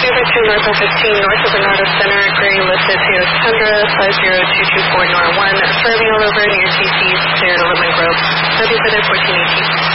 252 north of 15, north of the Nardo Center, Gray listed Toyota Tundra, 50224 Nor 1, serving all over near TC's, cleared to Lemon Grove. Copy for their 1418.